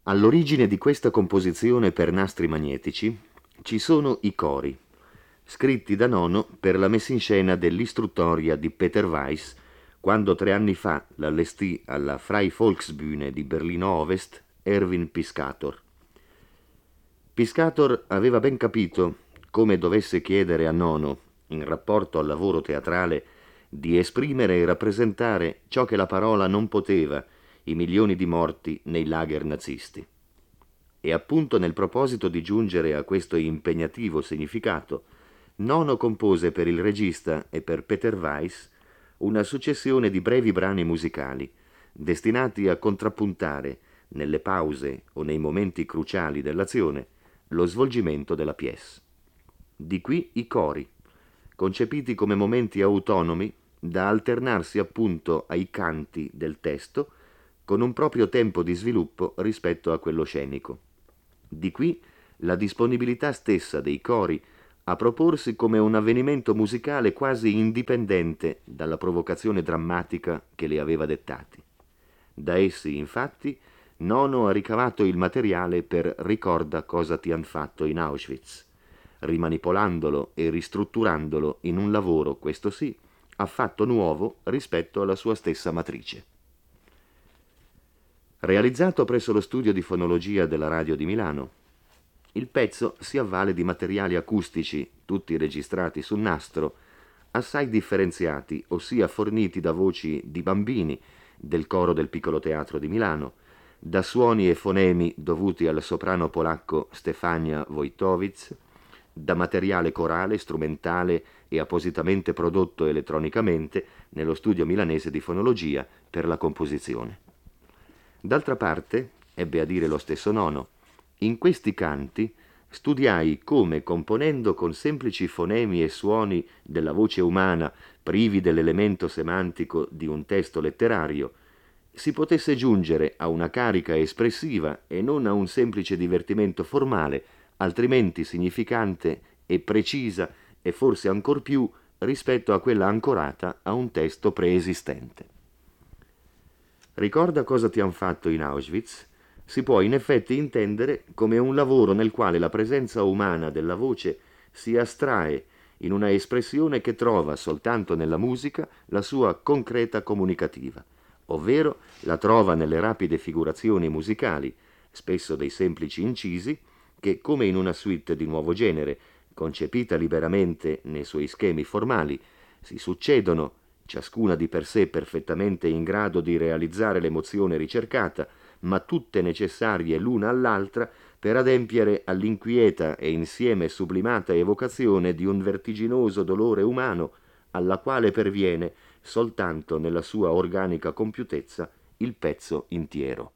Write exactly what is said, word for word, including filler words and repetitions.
All'origine di questa composizione per nastri magnetici ci sono i cori, scritti da Nono per la messa in scena dell'istruttoria di Peter Weiss, quando tre anni fa l'allestì alla Freie Volksbühne di Berlino Ovest Erwin Piscator. Piscator aveva ben capito come dovesse chiedere a Nono, in rapporto al lavoro teatrale, di esprimere e rappresentare ciò che la parola non poteva, i milioni di morti nei lager nazisti. E appunto nel proposito di giungere a questo impegnativo significato, Nono compose per il regista e per Peter Weiss una successione di brevi brani musicali, destinati a contrappuntare, nelle pause o nei momenti cruciali dell'azione, lo svolgimento della pièce. Di qui i cori, concepiti come momenti autonomi da alternarsi appunto ai canti del testo, con un proprio tempo di sviluppo rispetto a quello scenico. Di qui la disponibilità stessa dei cori a proporsi come un avvenimento musicale quasi indipendente dalla provocazione drammatica che li aveva dettati. Da essi, infatti, Nono ha ricavato il materiale per Ricorda cosa ti han fatto in Auschwitz, rimanipolandolo e ristrutturandolo in un lavoro, questo sì, affatto nuovo rispetto alla sua stessa matrice. Realizzato presso lo studio di fonologia della Radio di Milano, il pezzo si avvale di materiali acustici, tutti registrati su nastro, assai differenziati, ossia forniti da voci di bambini del coro del Piccolo Teatro di Milano, da suoni e fonemi dovuti al soprano polacco Stefania Wojtowicz, da materiale corale, strumentale e appositamente prodotto elettronicamente nello studio milanese di fonologia per la composizione. D'altra parte, ebbe a dire lo stesso Nono, in questi canti studiai come, componendo con semplici fonemi e suoni della voce umana, privi dell'elemento semantico di un testo letterario, si potesse giungere a una carica espressiva e non a un semplice divertimento formale, altrimenti significante e precisa e forse ancor più rispetto a quella ancorata a un testo preesistente. Ricorda cosa ti han fatto in Auschwitz? Si può in effetti intendere come un lavoro nel quale la presenza umana della voce si astrae in una espressione che trova soltanto nella musica la sua concreta comunicativa, ovvero la trova nelle rapide figurazioni musicali, spesso dei semplici incisi, che, come in una suite di nuovo genere, concepita liberamente nei suoi schemi formali, si succedono, ciascuna di per sé perfettamente in grado di realizzare l'emozione ricercata, ma tutte necessarie l'una all'altra per adempiere all'inquieta e insieme sublimata evocazione di un vertiginoso dolore umano, alla quale perviene soltanto nella sua organica compiutezza il pezzo intiero.